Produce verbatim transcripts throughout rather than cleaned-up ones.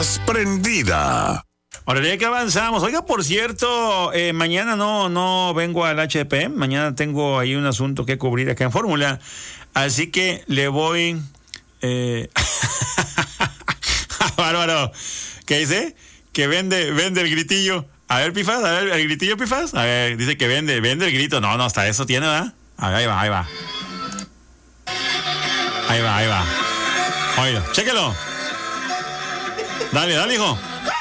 Estás prendida. Ahora ya que avanzamos. Oiga, por cierto, eh, mañana no, no vengo al H P. Mañana tengo ahí un asunto que cubrir acá en Fórmula. Así que le voy... Eh... Bárbaro. ¿Qué dice? Que vende, vende el gritillo. A ver, Pifas, a ver, el gritillo, Pifas. A ver, dice que vende, vende el grito. No, no, hasta eso tiene, ¿verdad? A ver, ahí va, ahí va. Ahí va, ahí va. Oído, chéquelo. Dale, dale, hijo.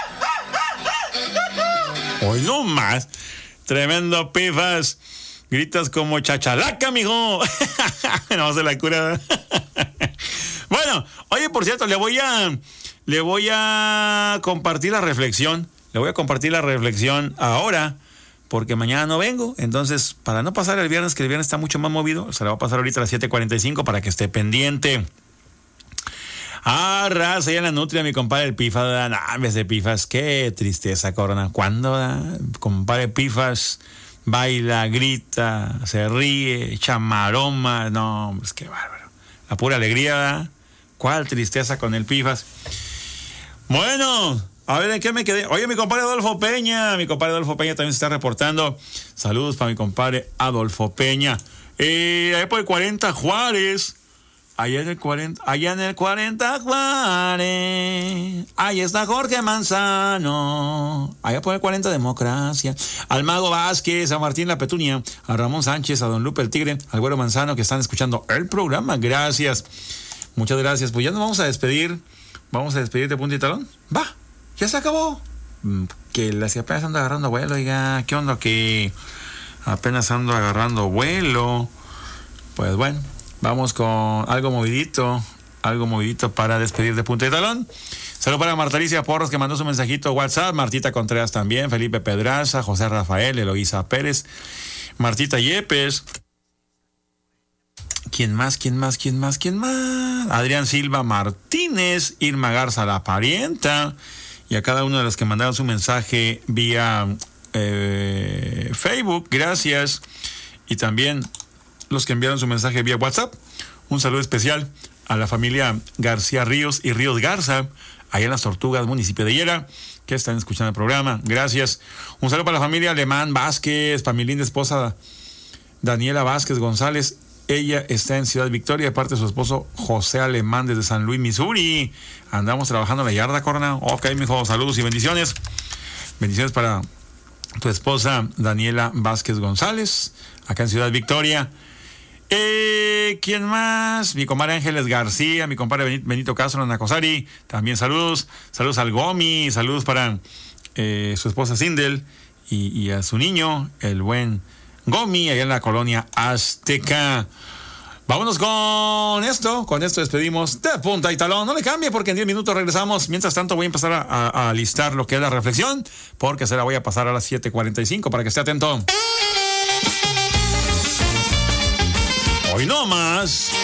Hoy no más. Tremendo, Pifas. Gritas como chachalaca, mijo. No se la cura. Bueno, oye, por cierto, le voy a le voy a compartir la reflexión. Le voy a compartir la reflexión ahora, porque mañana no vengo. Entonces, para no pasar el viernes, que el viernes está mucho más movido, se la va a pasar ahorita a las siete cuarenta y cinco para que esté pendiente. Ah, raza, ya en la nutria, mi compadre el Pifas. Ah, en vez de Pifas, qué tristeza, Corona. ¿Cuándo, da? Compadre Pifas baila, grita, se ríe, chamaroma? No, pues qué bárbaro. La pura alegría, ¿verdad? ¿Cuál tristeza con el Pifas? Bueno, a ver, ¿en qué me quedé? Oye, mi compadre Adolfo Peña, mi compadre Adolfo Peña también se está reportando. Saludos para mi compadre Adolfo Peña. Eh, ahí por el cuarenta Juárez. Allá en el cuarenta, allá en el cuarenta Juárez. Ahí está Jorge Manzano. Allá por el cuarenta Democracia. Al Mago Vázquez, a Martín La Petunia, a Ramón Sánchez, a Don Lupe el Tigre, al Güero Manzano, que están escuchando el programa. Gracias. Muchas gracias. Pues ya nos vamos a despedir. Vamos a despedir de punta y talón. Va, ya se acabó. Que la si apenas ando agarrando vuelo, oiga. ¿Qué onda? Que apenas ando agarrando vuelo. Pues bueno. Vamos con algo movidito, algo movidito para despedir de punta y talón. Saludos para Marta Alicia Porras, que mandó su mensajito WhatsApp, Martita Contreras también, Felipe Pedraza, José Rafael, Eloísa Pérez, Martita Yepes. ¿Quién más? ¿Quién más? ¿Quién más? ¿Quién más? Adrián Silva Martínez, Irma Garza La Parienta, y a cada uno de los que mandaron su mensaje vía eh, Facebook, gracias. Y también los que enviaron su mensaje vía WhatsApp. Un saludo especial a la familia García Ríos y Ríos Garza, allá en Las Tortugas, municipio de Hiera, que están escuchando el programa. Gracias. Un saludo para la familia Alemán Vázquez, para mi linda esposa Daniela Vázquez González. Ella está en Ciudad Victoria, aparte de su esposo José Alemán desde San Luis, Missouri. Andamos trabajando en la yarda, Corona. Ok, mijo, saludos y bendiciones. Bendiciones para tu esposa Daniela Vázquez González, acá en Ciudad Victoria. Eh, ¿Quién más? Mi compadre Ángeles García, mi compadre Benito Castro Nacosari, también saludos. Saludos al Gomi, saludos para eh, su esposa Sindel y, y a su niño, el buen Gomi, allá en la colonia Azteca. Vámonos con esto, con esto despedimos de punta y talón. No le cambie porque en diez minutos regresamos. Mientras tanto voy a empezar a, a, a listar lo que es la reflexión, porque se la voy a pasar a las siete cuarenta y cinco para que esté atento. Hoy no más.